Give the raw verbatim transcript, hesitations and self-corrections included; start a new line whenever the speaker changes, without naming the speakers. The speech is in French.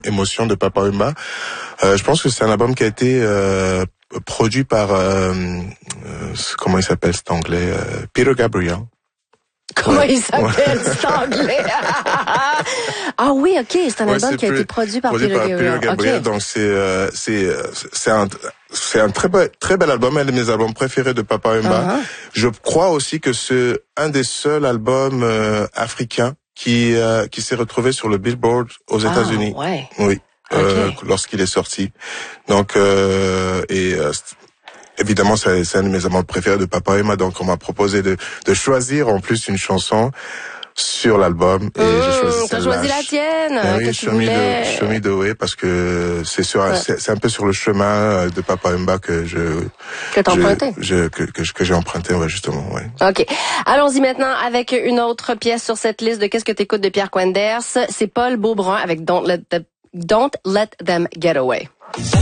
Émotion de Papa Wemba. Euh, je pense que c'est un album qui a été euh, produit par euh, euh, comment il s'appelle cet anglais, euh, Peter Gabriel.
Comment
ouais.
il s'appelle
ouais.
cet anglais? Ah oui, ok, c'est un
ouais,
album
c'est
qui a
plus,
été produit par
produit
Peter
par
Gabriel.
Peter Gabriel.
Okay.
Donc c'est euh, c'est c'est un c'est un très bel très bel album, un de mes albums préférés de Papa Wemba. Uh-huh. Je crois aussi que c'est un des seuls albums euh, africains qui euh, qui s'est retrouvé sur le Billboard aux
ah,
États-Unis.
Ouais.
Oui.
Okay.
Euh, lorsqu'il est sorti. Donc euh, et euh, évidemment c'est, c'est un de mes albums préférés de Papa Wemba. Donc on m'a proposé de de choisir en plus une chanson sur l'album et
mmh,
j'ai choisi
t'as
celle-là.
choisi la tienne.
Ben oui,
que
Show Me the, Show Me the Way, parce que c'est sur, ouais. c'est, c'est un peu sur le chemin de Papa Wemba que je,
que t'as emprunté.
Je, que, que, que j'ai emprunté, ouais, justement, ouais.
OK. Allons-y maintenant avec une autre pièce sur cette liste de Qu'est-ce que t'écoutes de Pierre Quenders. C'est Paul Beaubrun avec Don't Let, the, Don't Let Them Get Away.